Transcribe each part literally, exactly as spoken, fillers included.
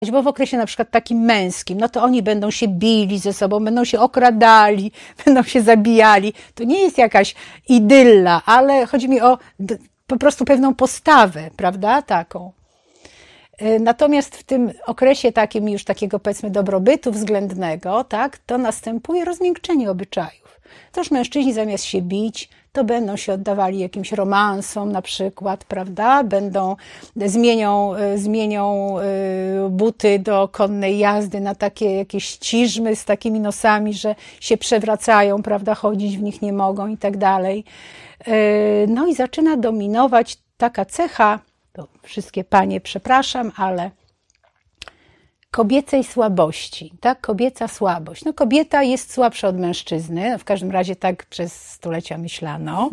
bo w okresie na przykład takim męskim, no to oni będą się bili ze sobą, będą się okradali, będą się zabijali. To nie jest jakaś idylla, ale chodzi mi o po prostu pewną postawę, prawda, taką. Natomiast w tym okresie takim już takiego, powiedzmy, dobrobytu względnego, tak, to następuje rozmiękczenie obyczajów. To już mężczyźni zamiast się bić, to będą się oddawali jakimś romansom na przykład, prawda? Będą, zmienią, zmienią buty do konnej jazdy na takie jakieś ciżmy z takimi nosami, że się przewracają, prawda? Chodzić w nich nie mogą i tak dalej. No i zaczyna dominować taka cecha, to wszystkie panie przepraszam, ale kobiecej słabości, tak? Kobieca słabość. No kobieta jest słabsza od mężczyzny, w każdym razie tak przez stulecia myślano.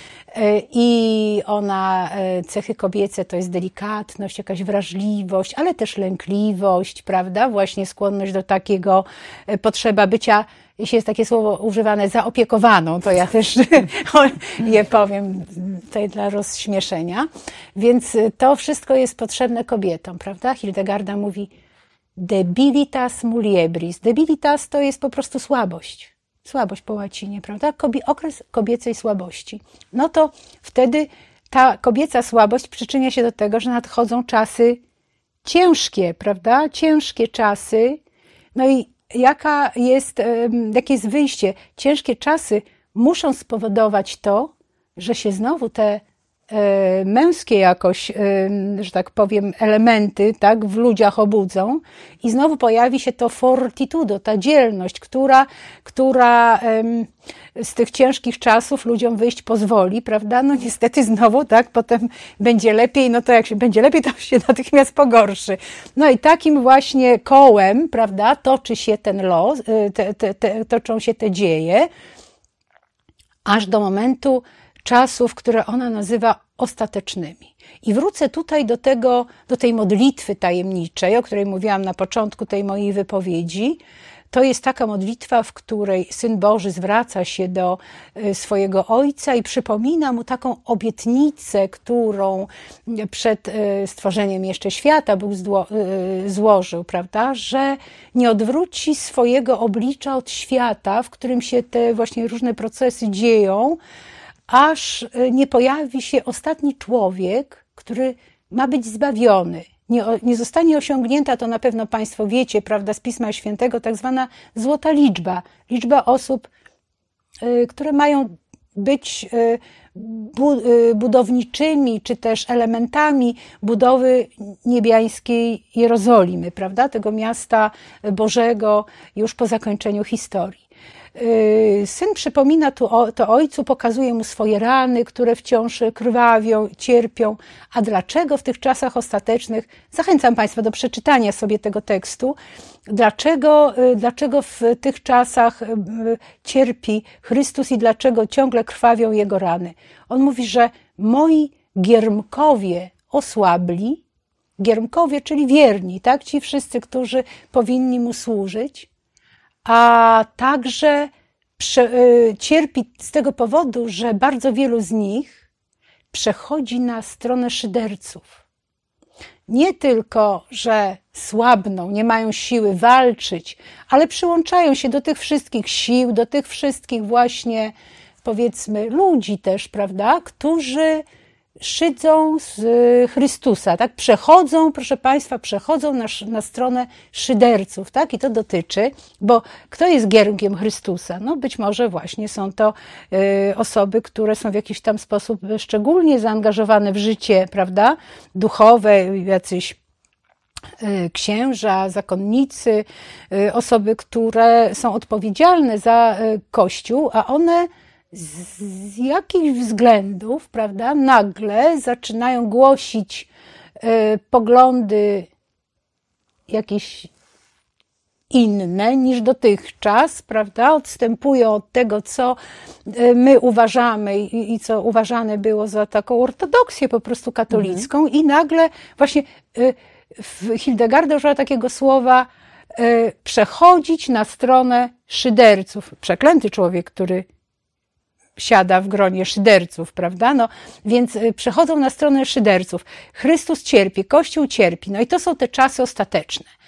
I ona, cechy kobiece to jest delikatność, jakaś wrażliwość, ale też lękliwość, prawda? Właśnie skłonność do takiego, potrzeba bycia, jeśli jest takie słowo używane, zaopiekowaną, to ja też je powiem tutaj dla rozśmieszenia. Więc to wszystko jest potrzebne kobietom, prawda? Hildegarda mówi debilitas muliebris. Debilitas to jest po prostu słabość. Słabość po łacinie, prawda? Kobie, okres kobiecej słabości. No to wtedy ta kobieca słabość przyczynia się do tego, że nadchodzą czasy ciężkie, prawda? Ciężkie czasy. No i jaka jest, jakie jest wyjście? Ciężkie czasy muszą spowodować to, że się znowu te męskie jakoś, że tak powiem, elementy, tak, w ludziach obudzą i znowu pojawi się to fortitudo, ta dzielność, która, która z tych ciężkich czasów ludziom wyjść pozwoli, prawda? No niestety znowu, tak, potem będzie lepiej, no to jak się będzie lepiej, to się natychmiast pogorszy. No i takim właśnie kołem, prawda, toczy się ten los, te, te, te, toczą się te dzieje, aż do momentu czasów, które ona nazywa ostatecznymi. I wrócę tutaj do tego, do tej modlitwy tajemniczej, o której mówiłam na początku tej mojej wypowiedzi. To jest taka modlitwa, w której Syn Boży zwraca się do swojego Ojca i przypomina mu taką obietnicę, którą przed stworzeniem jeszcze świata Bóg złożył, prawda? Że nie odwróci swojego oblicza od świata, w którym się te właśnie różne procesy dzieją, aż nie pojawi się ostatni człowiek, który ma być zbawiony. Nie, nie zostanie osiągnięta, to na pewno Państwo wiecie, prawda, z Pisma Świętego, tak zwana złota liczba. Liczba osób, y, które mają być y, bu, y, budowniczymi, czy też elementami budowy niebiańskiej Jerozolimy, prawda, tego miasta Bożego już po zakończeniu historii. Syn przypomina to ojcu, pokazuje mu swoje rany, które wciąż krwawią, cierpią. A dlaczego w tych czasach ostatecznych, zachęcam Państwa do przeczytania sobie tego tekstu, dlaczego, dlaczego w tych czasach cierpi Chrystus i dlaczego ciągle krwawią Jego rany. On mówi, że moi giermkowie osłabli, giermkowie, czyli wierni, tak? Ci wszyscy, którzy powinni Mu służyć, a także prze, cierpi z tego powodu, że bardzo wielu z nich przechodzi na stronę szyderców. Nie tylko, że słabną, nie mają siły walczyć, ale przyłączają się do tych wszystkich sił, do tych wszystkich właśnie, powiedzmy, ludzi też, prawda, którzy szydzą z Chrystusa, tak? Przechodzą, proszę Państwa, przechodzą na, na stronę szyderców, tak? I to dotyczy, bo kto jest giermkiem Chrystusa? No być może właśnie są to y, osoby, które są w jakiś tam sposób szczególnie zaangażowane w życie, prawda? Duchowe, jacyś y, księża, zakonnicy, y, osoby, które są odpowiedzialne za y, Kościół, a one z jakichś względów, prawda, nagle zaczynają głosić y, poglądy jakieś inne niż dotychczas, prawda, odstępują od tego, co my uważamy i, i co uważane było za taką ortodoksję po prostu katolicką mhm. i nagle właśnie y, Hildegarda użyła takiego słowa y, przechodzić na stronę szyderców. Przeklęty człowiek, który siada w gronie szyderców, prawda? No, więc przechodzą na stronę szyderców. Chrystus cierpi, Kościół cierpi, no i to są te czasy ostateczne.